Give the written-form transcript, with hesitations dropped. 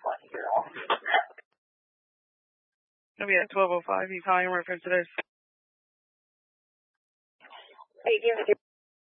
Gonna be at 12:05. You calling in reference to this? Hey,